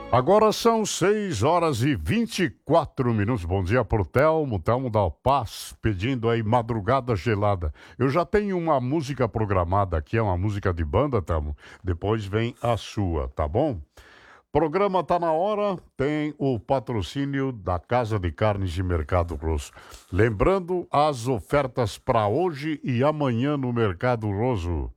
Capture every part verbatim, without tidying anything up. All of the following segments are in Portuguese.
Agora são seis horas e vinte e quatro minutos. Bom dia pro Telmo, Telmo da Paz, pedindo aí Madrugada Gelada. Eu já tenho uma música programada aqui, é uma música de banda, Telmo. Depois vem a sua, tá bom? Programa tá na hora, tem o patrocínio da Casa de Carnes de Mercado Grosso. Lembrando as ofertas para hoje e amanhã no Mercado Grosso.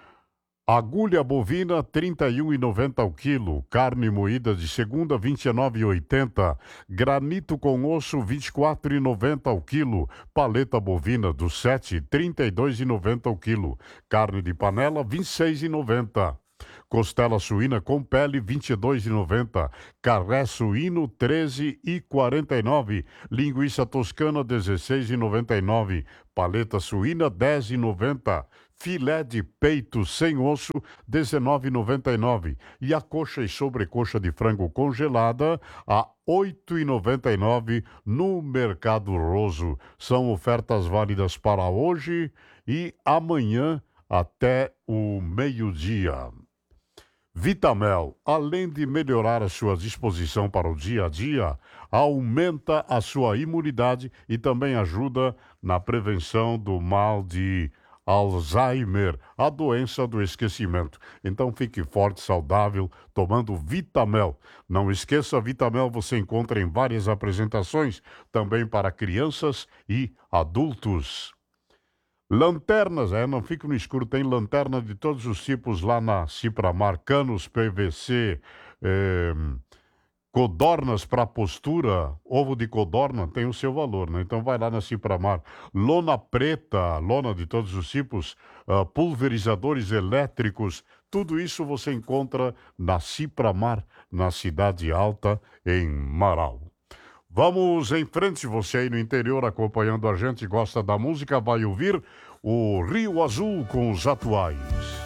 Agulha bovina, trinta e um e noventa ao quilo. Carne moída de segunda, vinte e nove e oitenta. Granito com osso, vinte e quatro e noventa ao quilo. Paleta bovina do sete, trinta e dois e noventa ao quilo. Carne de panela, vinte e seis e noventa. Costela suína com pele, vinte e dois e noventa. Carré suíno, treze e quarenta e nove. Linguiça toscana, dezesseis e noventa e nove. Paleta suína, dez e noventa. Filé de peito sem osso, dezenove e noventa e nove. E a coxa e sobrecoxa de frango congelada, a oito e noventa e nove no Mercado Roso. São ofertas válidas para hoje e amanhã até o meio-dia. Vitamel, além de melhorar a sua disposição para o dia a dia, aumenta a sua imunidade e também ajuda na prevenção do mal de Alzheimer, a doença do esquecimento. Então fique forte, saudável, tomando Vitamel. Não esqueça, Vitamel você encontra em várias apresentações, também para crianças e adultos. Lanternas, é, não fica no escuro, tem lanterna de todos os tipos lá na Cipramar, canos P V C, eh, codornas para postura, ovo de codorna tem o seu valor, né? Então vai lá na Cipramar. Lona preta, lona de todos os tipos, ah, pulverizadores elétricos, tudo isso você encontra na Cipramar, na Cidade Alta, em Marau. Vamos em frente, você aí no interior acompanhando a gente, gosta da música, vai ouvir o Rio Azul com os atuais.